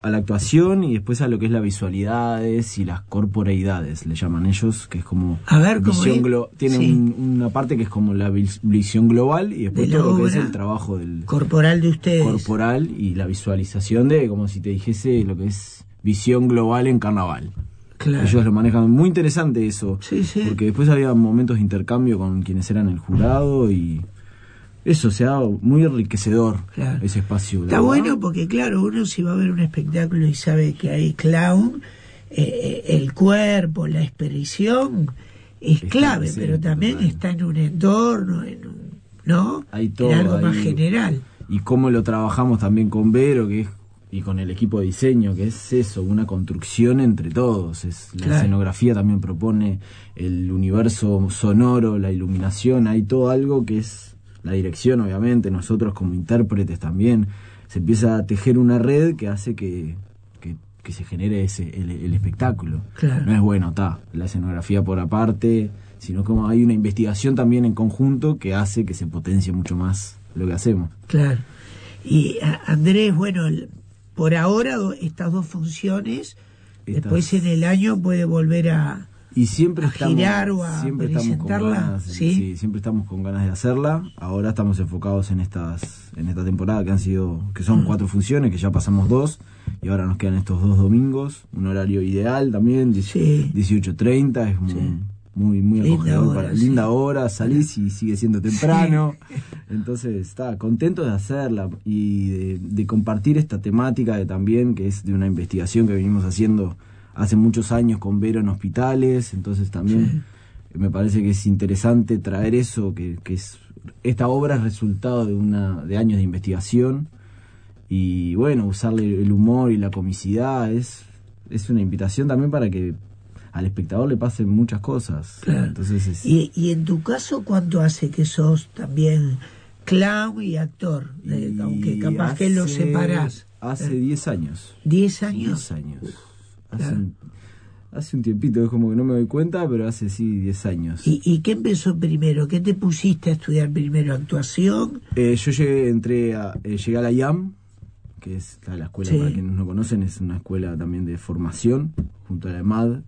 a la actuación y después a lo que es las visualidades y las corporeidades, le llaman ellos, que es como a ver, visión tiene una parte que es como la visión global y después todo lo que es el trabajo del corporal de ustedes. Corporal y la visualización de, como si te dijese, lo que es visión global en carnaval. Claro. Ellos lo manejan muy interesante eso, sí. Porque después había momentos de intercambio con quienes eran el jurado y eso se ha dado muy enriquecedor, claro. Ese espacio. Está bueno porque, claro, uno si va a ver un espectáculo y sabe que hay clown, el cuerpo, la expresión es clave, pero también está en un entorno, ¿no? Hay todo, en algo más general. Y cómo lo trabajamos también con Vero, que es y con el equipo de diseño, que es eso, una construcción entre todos. La escenografía también propone el universo sonoro, la iluminación, hay todo algo que es la dirección, obviamente, nosotros como intérpretes también, se empieza a tejer una red que hace que se genere el espectáculo. Claro. No es bueno, la escenografía por aparte, sino como hay una investigación también en conjunto que hace que se potencie mucho más lo que hacemos. Claro. Y Andrés, bueno, por ahora estas dos funciones, después en el año puede volver a girar o a presentarla. Sí, siempre estamos con ganas de hacerla. Ahora estamos enfocados en esta temporada que son 4 funciones, que ya pasamos 2 y ahora nos quedan estos 2 domingos, un horario ideal también, 18:30, es muy acogedor, linda hora, salís y sigue siendo temprano. Entonces está contento de hacerla y de compartir esta temática que es de una investigación que venimos haciendo hace muchos años con Vero en hospitales. Entonces también me parece que es interesante traer eso, que es esta obra es resultado de años de investigación y bueno, usarle el humor y la comicidad es una invitación también para que al espectador le pasen muchas cosas. Claro. Entonces y en tu caso, ¿cuánto hace que sos también clown y actor? Aunque capaz que lo separás. Hace 10 años. ¿10 años? 10 años. Hace un tiempito, es como que no me doy cuenta, pero hace 10 años. ¿Y qué empezó primero? ¿Qué te pusiste a estudiar primero? ¿Actuación? Yo llegué a la IAM, que es la escuela, para quienes no conocen, es una escuela también de formación, junto a la EMAD,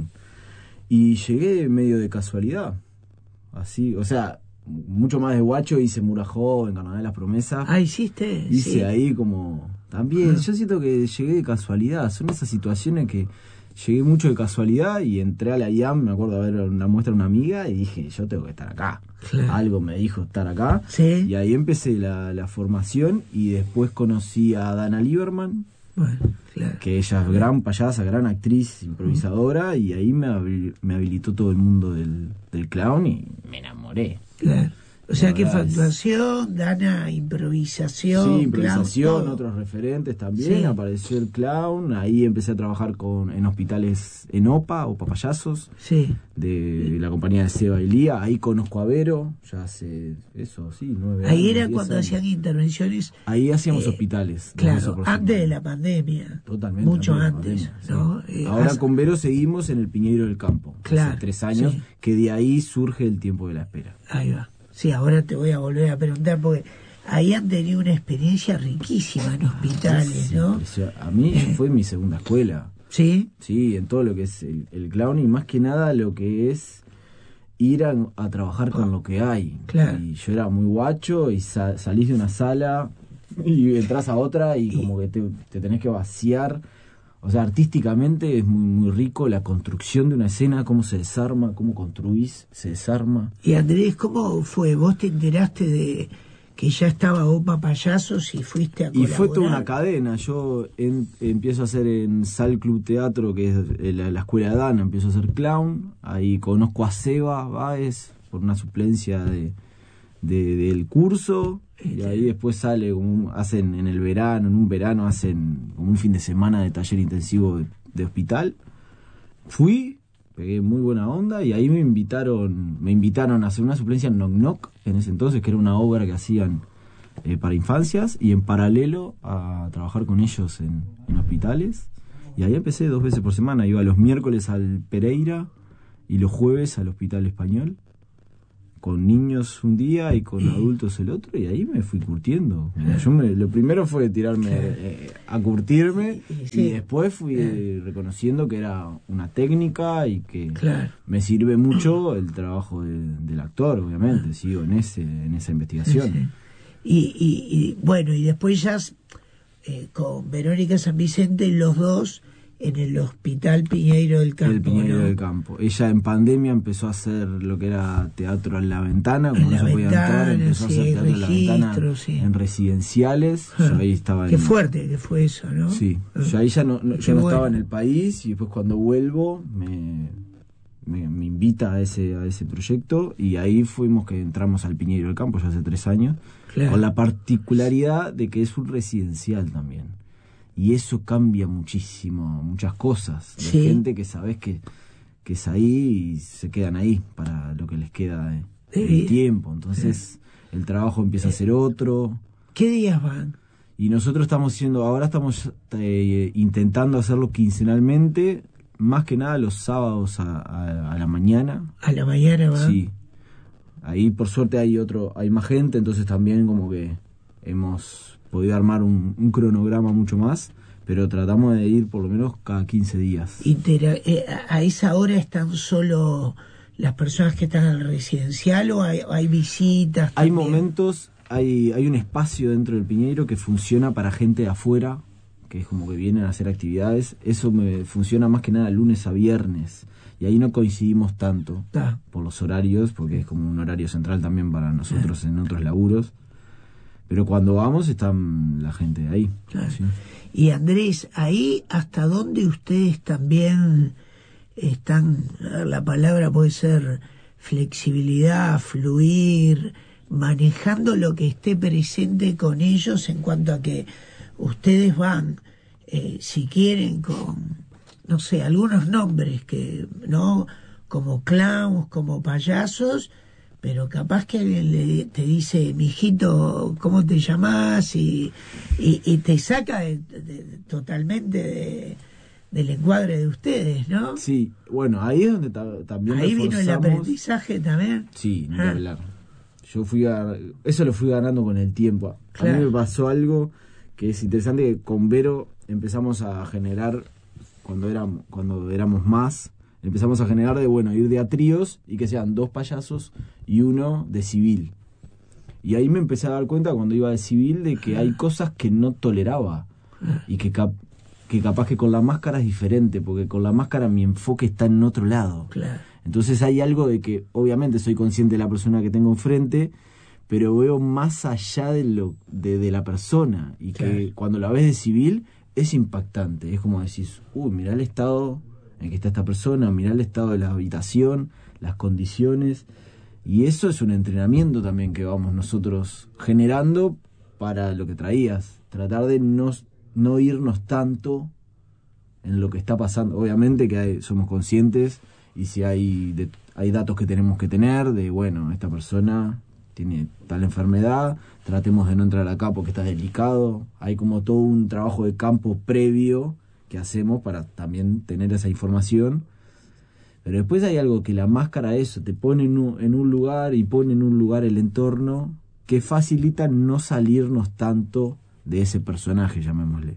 y llegué medio de casualidad, así, o sea, mucho más de guacho, hice Murajó en Carnaval de las Promesas. ¿Hiciste? Hice ahí como, también, yo siento que llegué de casualidad, son esas situaciones que llegué mucho de casualidad y entré a la IAM, me acuerdo de ver una muestra de una amiga y dije, yo tengo que estar acá. Claro. Algo me dijo estar acá. Sí. Y ahí empecé la formación y después conocí a Dana Lieberman, que ella es gran payasa, gran actriz, improvisadora, y ahí me habilitó todo el mundo del clown y me enamoré. Claro. O sea que fue actuación, Dana, improvisación. Sí, improvisación, clown, otros referentes también, apareció el clown, ahí empecé a trabajar en hospitales en OPA Payasos, de la compañía de Seba y Lía, ahí conozco a Vero, ya hace 9 años. Ahí era cuando hacían intervenciones. Ahí hacíamos hospitales. Claro, antes de la pandemia. Totalmente. Mucho antes, ¿no? Ahora con Vero seguimos en el Piñeiro del Campo, hace 3 años, que de ahí surge el tiempo de la espera. Ahí va. Sí, ahora te voy a volver a preguntar porque ahí han tenido una experiencia riquísima en hospitales, ¿no? A mí fue mi segunda escuela. ¿Sí? Sí, en todo lo que es el clown y más que nada lo que es ir a trabajar con lo que hay. Claro. Y yo era muy guacho y salís de una sala y entras a otra y como que te tenés que vaciar. O sea, artísticamente es muy, muy rico la construcción de una escena, cómo se desarma, cómo construís, se desarma. Y Andrés, ¿cómo fue? ¿Vos te enteraste de que ya estaba OPA Payasos y fuiste a colaborar? Y fue toda una cadena. Yo empiezo a hacer en Sal Club Teatro, que es la escuela de Dana, empiezo a hacer clown. Ahí conozco a Seba Báez por una suplencia del curso. Y ahí después sale, hacen en el verano, en un verano hacen como un fin de semana de taller intensivo de hospital. Fui, pegué muy buena onda y ahí me invitaron a hacer una suplencia en Knock Knock en ese entonces, que era una obra que hacían para infancias, y en paralelo a trabajar con ellos en hospitales. Y ahí empecé 2 veces por semana, iba los miércoles al Pereira y los jueves al Hospital Español con niños un día y con adultos el otro, y ahí me fui curtiendo. Lo primero fue tirarme a curtirme, y después fui reconociendo que era una técnica y que me sirve mucho el trabajo del actor, obviamente. Sigo en esa investigación. Sí. Y bueno, y después ya con Verónica San Vicente, los dos en el Hospital Piñeiro del Campo. El Piñeiro ¿no? del Campo. Ella en pandemia empezó a hacer lo que era teatro en la ventana, como no se podía entrar, empezó a hacer teatro en la ventana en residenciales. Yo ahí estaba. Qué fuerte que fue eso, ¿no? Sí, yo ahí yo no estaba en el país, y después cuando vuelvo me invita a ese proyecto, y ahí fuimos que entramos al Piñeiro del Campo ya hace 3 años, con la particularidad de que es un residencial también. Y eso cambia muchísimo, muchas cosas. De gente que sabes que es ahí y se quedan ahí para lo que les queda de tiempo. Entonces el trabajo empieza a ser otro. ¿Qué días van? Y nosotros ahora estamos intentando hacerlo quincenalmente, más que nada los sábados a la mañana. ¿A la mañana van? Sí. Ahí por suerte hay más gente, entonces también como que hemos podido armar un cronograma mucho más, pero tratamos de ir por lo menos cada 15 días. ¿A esa hora están solo las personas que están en el residencial o hay visitas también? Hay momentos, hay un espacio dentro del Piñeiro que funciona para gente de afuera, que es como que vienen a hacer actividades. Eso funciona más que nada lunes a viernes, y ahí no coincidimos tanto por los horarios, porque es como un horario central también para nosotros en otros laburos. Pero cuando vamos están la gente de ahí. Claro. Sí. Y Andrés, ahí hasta dónde ustedes también están, la palabra puede ser flexibilidad, fluir, manejando lo que esté presente con ellos, en cuanto a que ustedes van, si quieren, con, no sé, algunos nombres que, ¿no? Como clowns, como payasos, pero capaz que alguien te dice, mijito, ¿cómo te llamás? Y te saca totalmente del encuadre de ustedes, ¿no? Sí, bueno, ahí es donde también ahí vino el aprendizaje también. Sí, ni hablar. Eso lo fui ganando con el tiempo. A mí me pasó algo que es interesante, que con Vero empezamos a generar, cuando éramos más, empezamos a generar ir de a tríos y que sean 2 payasos y 1 de civil. Y ahí me empecé a dar cuenta cuando iba de civil de que hay cosas que no toleraba, y que capaz que con la máscara es diferente, porque con la máscara mi enfoque está en otro lado. Claro. Entonces hay algo de que obviamente soy consciente de la persona que tengo enfrente, pero veo más allá de la persona, y que cuando la ves de civil es impactante. Es como decís, mirá el estado en que está esta persona, mirá el estado de la habitación, las condiciones, y eso es un entrenamiento también que vamos nosotros generando para lo que traías, tratar de no irnos tanto en lo que está pasando. Obviamente que somos conscientes, y si hay datos que tenemos que tener de, esta persona tiene tal enfermedad, tratemos de no entrar acá porque está delicado. Hay como todo un trabajo de campo previo que hacemos para también tener esa información. Pero después hay algo que la máscara te pone en un lugar, y pone en un lugar el entorno que facilita no salirnos tanto de ese personaje, llamémosle.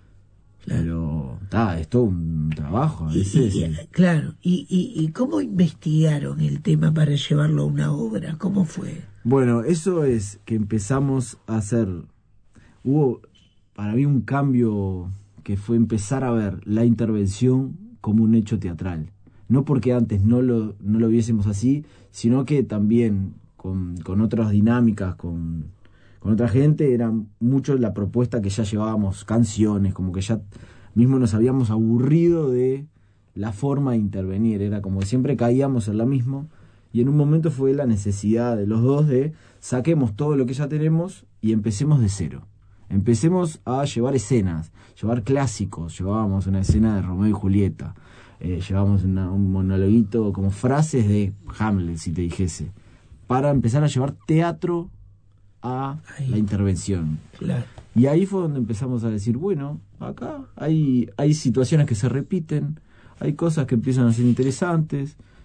Claro. Pero es todo un trabajo a veces. Claro. ¿Y cómo investigaron el tema para llevarlo a una obra? ¿Cómo fue? Bueno, eso es que empezamos a hacer. Hubo para mí un cambio, que fue empezar a ver la intervención como un hecho teatral. No porque antes no lo viésemos así, sino que también con otras dinámicas, con otra gente, era mucho la propuesta que ya llevábamos, canciones, como que ya mismo nos habíamos aburrido de la forma de intervenir. Era como que siempre caíamos en la misma, y en un momento fue la necesidad de los dos de saquemos todo lo que ya tenemos y empecemos de cero. Empecemos a llevar escenas, llevar clásicos. Llevábamos una escena de Romeo y Julieta, llevábamos un monologuito, como frases de Hamlet, si te dijese, para empezar a llevar teatro a la intervención. Claro. Y ahí fue donde empezamos a decir, acá hay situaciones que se repiten, hay cosas que empiezan a ser interesantes,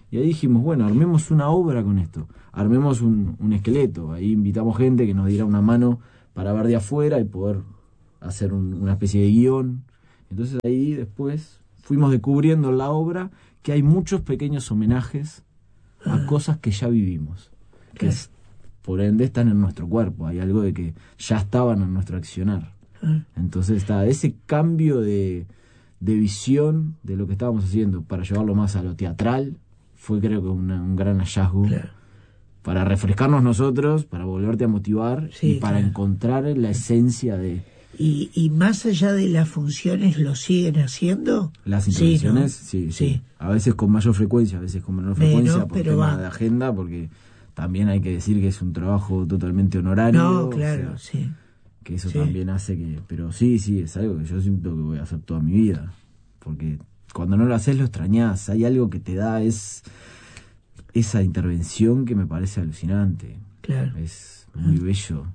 Y ahí dijimos, bueno, armemos una obra con esto, armemos un esqueleto. Ahí invitamos gente que nos diera una mano para ver de afuera y poder hacer una especie de guión. Entonces ahí después fuimos descubriendo en la obra que hay muchos pequeños homenajes a cosas que ya vivimos, que por ende están en nuestro cuerpo, hay algo de que ya estaban en nuestro accionar. Entonces está ese cambio de visión de lo que estábamos haciendo para llevarlo más a lo teatral, fue creo que un gran hallazgo para refrescarnos nosotros, para volverte a motivar y para encontrar la esencia de... ¿Y más allá de las funciones lo siguen haciendo? Las intervenciones, sí. A veces con mayor frecuencia, a veces con menor frecuencia, por tema de agenda, porque también hay que decir que es un trabajo totalmente honorario. No, claro, o sea, que eso también hace que... Pero sí, es algo que yo siento que voy a hacer toda mi vida, porque cuando no lo haces lo extrañás, hay algo que te da esa intervención que me parece alucinante. Claro. Es muy bello.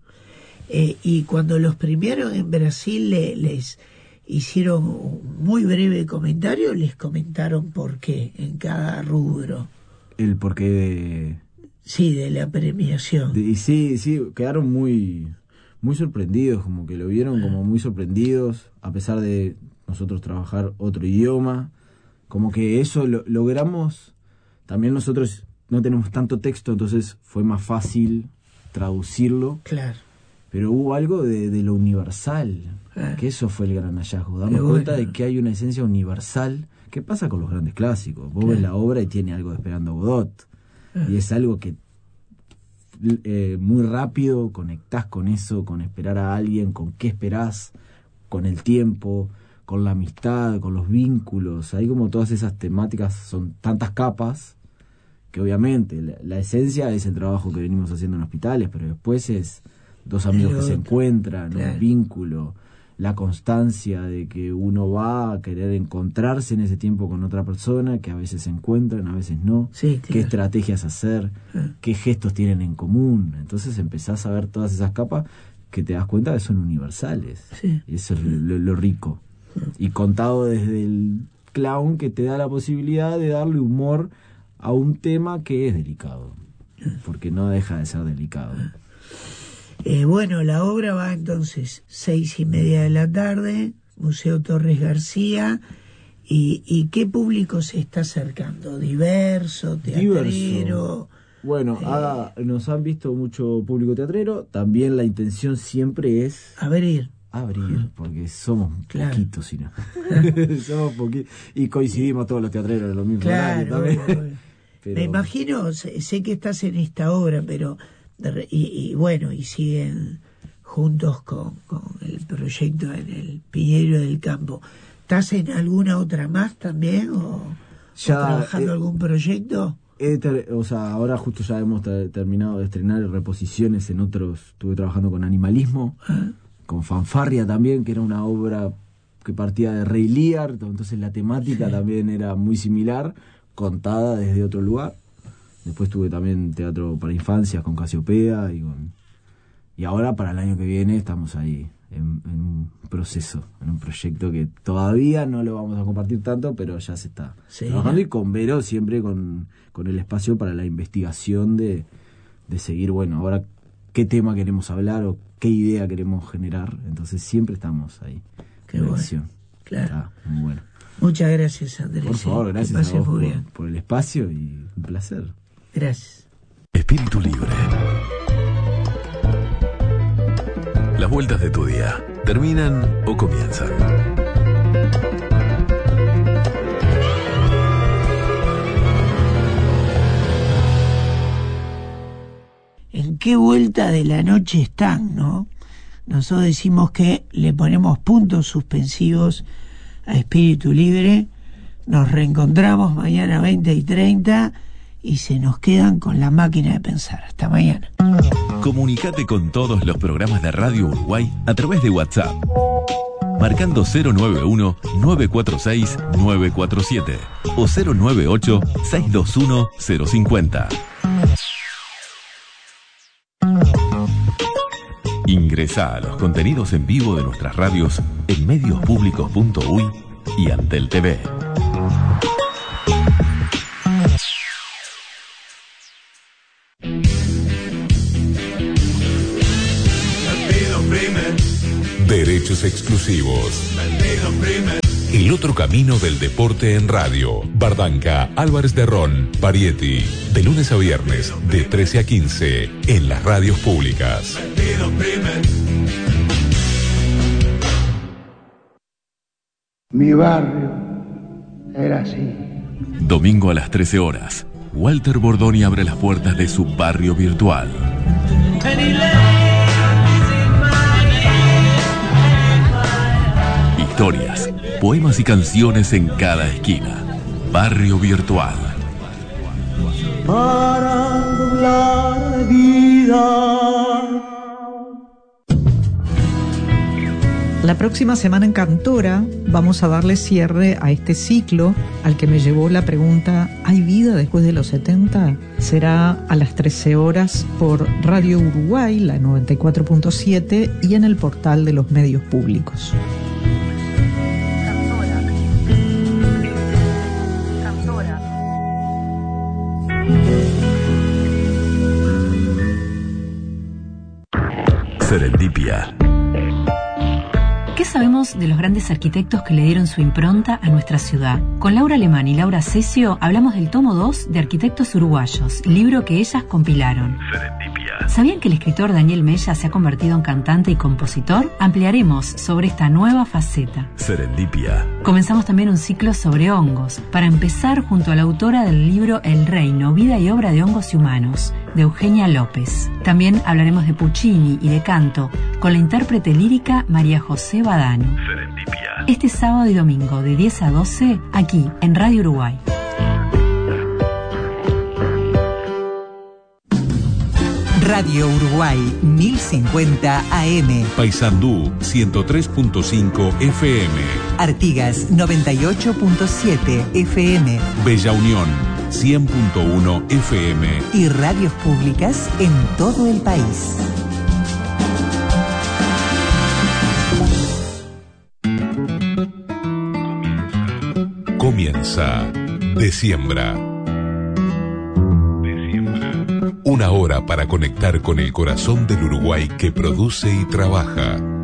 Y cuando los premiaron en Brasil les hicieron un muy breve comentario, les comentaron por qué en cada rubro. El porqué de... Sí, de la premiación. Sí, quedaron muy sorprendidos, como que lo vieron como muy sorprendidos, a pesar de nosotros trabajar otro idioma, como que eso logramos. También nosotros no tenemos tanto texto, entonces fue más fácil traducirlo. Claro. Pero hubo algo de lo universal, que eso fue el gran hallazgo, darnos cuenta de que hay una esencia universal. ¿Qué pasa con los grandes clásicos? Vos ves la obra y tiene algo de Esperando a Godot, y es algo que muy rápido conectás con eso, con esperar a alguien, con qué esperás, con el tiempo, con la amistad, con los vínculos. Hay como todas esas temáticas, son tantas capas, que obviamente la esencia es el trabajo que venimos haciendo en hospitales, pero después es dos amigos que se encuentran, un vínculo, la constancia de que uno va a querer encontrarse en ese tiempo con otra persona, que a veces se encuentran, a veces no, qué estrategias hacer, qué gestos tienen en común. Entonces empezás a ver todas esas capas que te das cuenta que son universales. Y eso es lo rico. Y contado desde el clown, que te da la posibilidad de darle humor a un tema que es delicado, porque no deja de ser delicado. Bueno, la obra va entonces 6:30 de la tarde, Museo Torres García. ¿Y qué público se está acercando? ¿Diverso? ¿Teatrero? Diverso. Bueno, nos han visto mucho público teatrero. También la intención siempre es... Abrir, porque somos poquitos, si no. Somos poquitos. Y coincidimos todos los teatreros en los mismos horarios también. Pero... Me imagino, sé que estás en esta obra, pero... Y siguen juntos con el proyecto en el Piñero del Campo. ¿Estás en alguna otra más también o trabajando algún proyecto? Ahora justo ya hemos terminado de estrenar reposiciones en otros. Estuve trabajando con Animalismo, con Fanfarria también, que era una obra que partía de Rey Lear, entonces la temática también era muy similar, contada desde otro lugar. Después tuve también teatro para infancias con Casiopea y ahora para el año que viene estamos ahí en un proceso, en un proyecto que todavía no lo vamos a compartir tanto, pero ya se está trabajando, y con Vero siempre con el espacio para la investigación de seguir, ahora qué tema queremos hablar o qué idea queremos generar, entonces siempre estamos ahí. Qué bueno. Claro. Está muy bueno. Muchas gracias, Andrés. Por favor, gracias a vos por el espacio y un placer. Gracias. Espíritu Libre. Las vueltas de tu día, ¿terminan o comienzan? ¿En qué vuelta de la noche están, no? Nosotros decimos que le ponemos puntos suspensivos a Espíritu Libre. Nos reencontramos mañana 20:30 y se nos quedan con la máquina de pensar. Hasta mañana. Comunicate con todos los programas de Radio Uruguay a través de WhatsApp, marcando 091-946-947 o 098-621-050. Ingresá a los contenidos en vivo de nuestras radios en mediospublicos.uy y Antel TV. derechos exclusivos. El otro camino del deporte en radio. Bardanca, Álvarez de Ron, Parietti. De lunes a viernes, de 13 a 15, en las radios públicas. Mi barrio era así. Domingo a las 13 horas, Walter Bordoni abre las puertas de su barrio virtual. Historias, poemas y canciones en cada esquina. Barrio Virtual. Para doblar la vida. La próxima semana en Cantora vamos a darle cierre a este ciclo al que me llevó la pregunta ¿hay vida después de los 70? Será a las 13 horas por Radio Uruguay, la 94.7 y en el portal de los medios públicos. Serendipia. ¿Qué sabemos de los grandes arquitectos que le dieron su impronta a nuestra ciudad? Con Laura Alemán y Laura Cesio hablamos del tomo 2 de Arquitectos Uruguayos, libro que ellas compilaron. Serendipia. ¿Sabían que el escritor Daniel Mella se ha convertido en cantante y compositor? Ampliaremos sobre esta nueva faceta. Serendipia. Comenzamos también un ciclo sobre hongos, para empezar junto a la autora del libro El Reino, vida y obra de hongos y humanos, de Eugenia López. También hablaremos de Puccini y de canto, con la intérprete lírica María José Badano. Serendipia. Este sábado y domingo de 10 a 12, aquí en Radio Uruguay. Radio Uruguay 1050 AM. Paysandú 103.5 FM. Artigas 98.7 FM. Bella Unión 100.1 FM. Y radios públicas en todo el país. Comienza De Siembra. Una hora para conectar con el corazón del Uruguay que produce y trabaja.